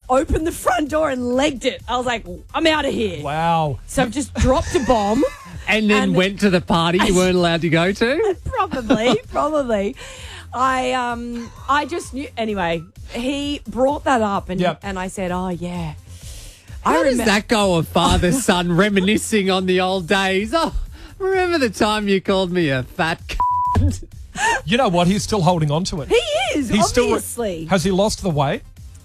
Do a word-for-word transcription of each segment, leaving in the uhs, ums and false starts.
opened the front door and legged it. I was like, I'm out of here. Wow. So I've just dropped a bomb. And then And- went to the party you weren't allowed to go to? Probably, probably. I um, I just knew. Anyway, he brought that up, and Yep. and I said, "Oh yeah." How I does remem- that go of father-son reminiscing on the old days? Oh, remember the time you called me a fat c***? You know what? He's still holding on to it. He is He's still. obviously. Has he lost the weight?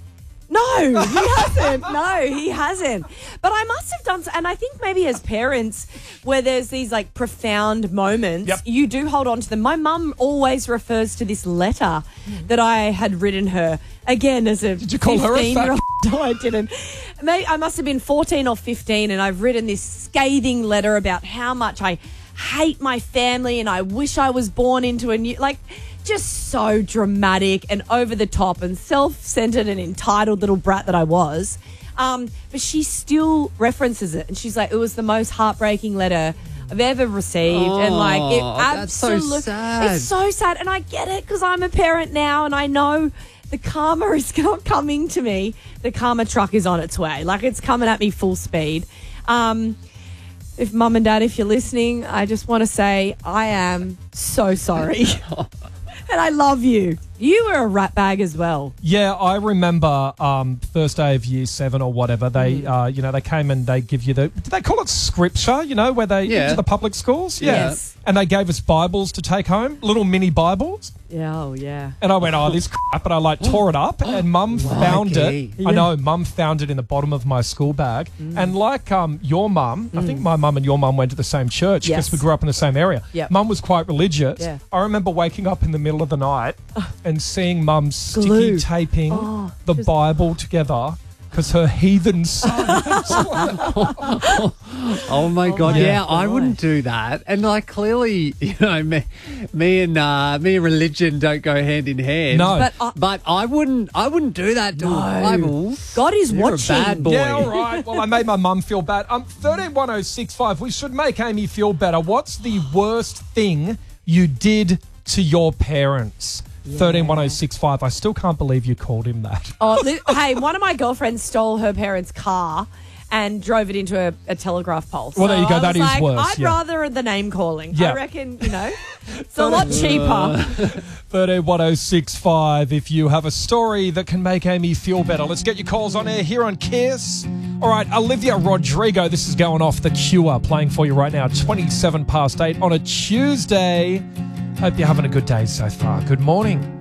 No, he hasn't. No, he hasn't. But I must have done, so, and I think maybe as parents, where there's these like profound moments, Yep. you do hold on to them. My mum always refers to this letter that I had written her. Again, as a Did you call her a fat fifteen-year-old, no, I didn't. Maybe I must have been fourteen or fifteen, and I've written this scathing letter about how much I hate my family and I wish I was born into a new, like, just so dramatic and over the top and self-centered and entitled little brat that I was. Um, but she still references it, and she's like, it was the most heartbreaking letter I've ever received. and like, it Oh, that's so absolutely, sad. it's so sad. And I get it because I'm a parent now, and I know the karma is not coming to me. The karma truck is on its way. Like, it's coming at me full speed. Um, if mum and dad, if you're listening, I just want to say I am so sorry. And I love you. You were a rat bag as well. Yeah, I remember um, first day of year seven or whatever. They, Mm. uh, you know, they came and they give you the. Did they call it scripture? You know, where they Yeah. to the public schools. Yeah. Yes. And they gave us Bibles to take home, little mini Bibles. Yeah, oh, yeah. And I went, oh, this crap. And I like tore it up, and Mum found it. Crikey. I know, Mum found it in the bottom of my school bag. Mm. And like um, your mum, I think my mum and your mum went to the same church because Yes. we grew up in the same area. Yep. Mum was quite religious. Yeah. I remember waking up in the middle of the night and seeing Mum sticky Glue. taping Oh, the just- Bible together because her heathen son. Oh my god! my Yeah, I God. wouldn't do that. And like, clearly, you know, me, me and uh, me and religion don't go hand in hand. No. But I- but I wouldn't. I wouldn't do that to a Bible. God is You're a watching. bad boy. Yeah, all right. Well, I made my mum feel bad. Um, thirteen one oh six five. We should make Amy feel better. What's the worst thing you did to your parents? Thirteen one oh six five. I still can't believe you called him that. Oh, li- hey, one of my girlfriends stole her parents' car and drove it into a, a telegraph pole. Well, there you So go. I That was is like, worse, I'd yeah. rather the name calling. Yeah. I reckon, you know, it's a lot cheaper. thirteen one oh six five. If you have a story that can make Amy feel better, let's get your calls on air here on Kiss. All right, Olivia Rodrigo. This is going off The Cure, playing for you right now. twenty-seven past eight on a Tuesday. Hope you're having a good day so far. Good morning.